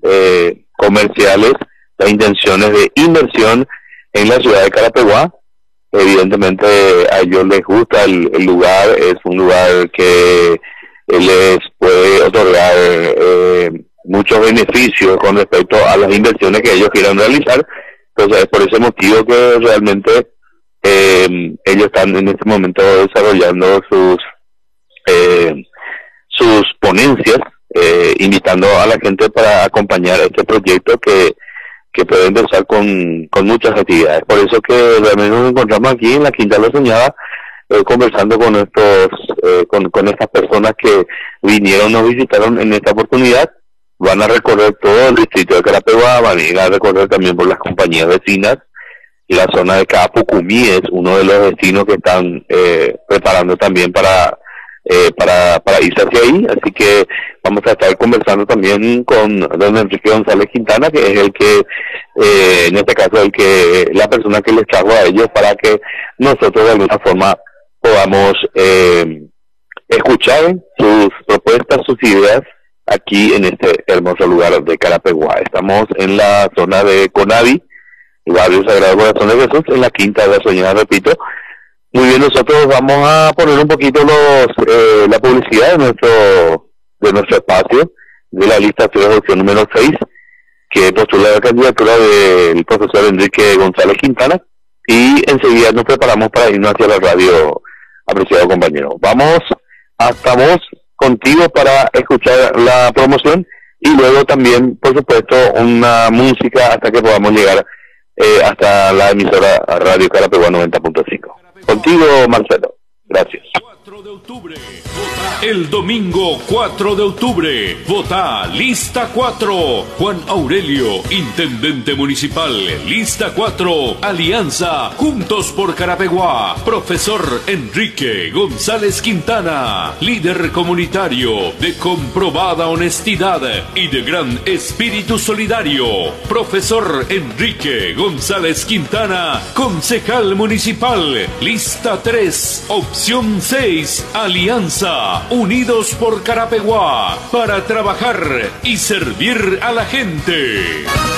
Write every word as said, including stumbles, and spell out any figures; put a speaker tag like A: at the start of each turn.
A: eh, comerciales, las intenciones de inversión en la ciudad de Carapeguá. Evidentemente a ellos les gusta el, el lugar, es un lugar que les puede otorgar eh, muchos beneficios con respecto a las inversiones que ellos quieran realizar. Entonces es por ese motivo que realmente eh, ellos están en este momento desarrollando sus eh, sus ponencias, eh, invitando a la gente para acompañar este proyecto que que puede empezar con, con muchas actividades. Por eso que realmente nos encontramos aquí en la Quinta de la Soñada, eh, conversando con estos, eh, con, con estas personas que vinieron, nos visitaron en esta oportunidad. Van a recorrer todo el distrito de Carapeguá, van a ir a recorrer también por las compañías vecinas, y la zona de Capucumí es uno de los destinos que están eh, preparando también para Eh, para, para irse hacia ahí. Así que vamos a estar conversando también con don Enrique González Quintana, que es el que, eh, en este caso, el que la persona que les trajo a ellos para que nosotros de alguna forma podamos eh, escuchar sus propuestas, sus ideas aquí en este hermoso lugar de Carapeguá. Estamos en la zona de Conavi, el barrio Sagrado Corazón de Jesús, en la Quinta de la Soñada, repito. Muy bien, nosotros vamos a poner un poquito los eh, la publicidad de nuestro de nuestro espacio, de la lista de opción número seis, que postula la candidatura del profesor Enrique González Quintana, y enseguida nos preparamos para irnos hacia la radio, apreciado compañero. Vamos hasta vos, contigo, para escuchar la promoción, y luego también, por supuesto, una música hasta que podamos llegar eh, hasta la emisora Radio Carapeguá noventa punto cinco. Contigo, Marcelo. Gracias.
B: cuatro de octubre. El domingo cuatro de octubre. Vota Lista cuatro. Juan Aurelio, Intendente Municipal. Lista cuatro. Alianza. Juntos por Carapeguá. Profesor Enrique González Quintana. Líder comunitario de comprobada honestidad y de gran espíritu solidario. Profesor Enrique González Quintana. Concejal municipal. Lista tres. Opción seis. Alianza. Unidos por Carapeguá, para trabajar y servir a la gente.